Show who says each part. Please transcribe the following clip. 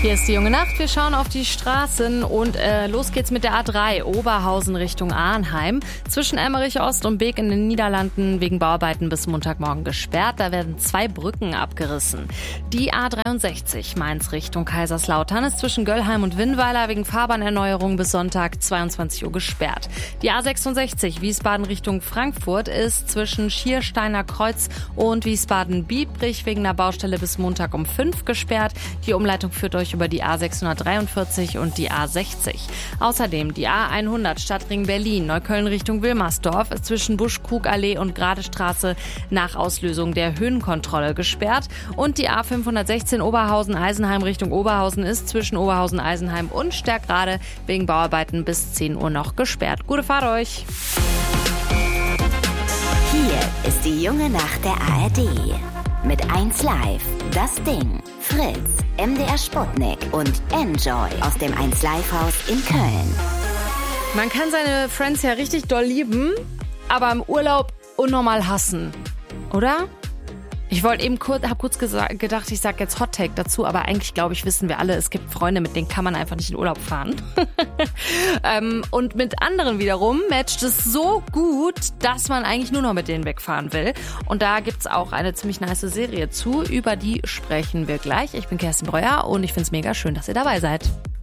Speaker 1: Hier ist die junge Nacht. Wir schauen auf die Straßen und los geht's mit der A3 Oberhausen Richtung Arnheim. Zwischen Emmerich Ost und Beek in den Niederlanden wegen Bauarbeiten bis Montagmorgen gesperrt. Da werden 2 Brücken abgerissen. Die A63 Mainz Richtung Kaiserslautern ist zwischen Göllheim und Winnweiler wegen Fahrbahnerneuerung bis Sonntag 22 Uhr gesperrt. Die A66 Wiesbaden Richtung Frankfurt ist zwischen Schiersteiner Kreuz und Wiesbaden-Biebrich wegen einer Baustelle bis Montag um 5 gesperrt. Die Umleitung führt euch über die A643 und die A60. Außerdem die A100 Stadtring Berlin, Neukölln Richtung Wilmersdorf ist zwischen Buschkrugallee und Gradestraße nach Auslösung der Höhenkontrolle gesperrt. Und die A516 Oberhausen-Eisenheim Richtung Oberhausen ist zwischen Oberhausen-Eisenheim und Stärkrade wegen Bauarbeiten bis 10 Uhr noch gesperrt. Gute Fahrt euch!
Speaker 2: Hier ist die junge Nacht der ARD. Mit 1 Live, Das Ding, Fritz, MDR Sputnik und Enjoy aus dem 1 Live Haus in Köln.
Speaker 1: Man kann seine Friends ja richtig doll lieben, aber im Urlaub unnormal hassen, oder? Ich wollte eben hab kurz gedacht, ich sag jetzt Hot Take dazu, aber eigentlich glaube ich, wissen wir alle, es gibt Freunde, mit denen kann man einfach nicht in Urlaub fahren. Und mit anderen wiederum matcht es so gut, dass man eigentlich nur noch mit denen wegfahren will. Und da gibt's auch eine ziemlich nice Serie zu, über die sprechen wir gleich. Ich bin Kerstin Breuer und ich find's mega schön, dass ihr dabei seid.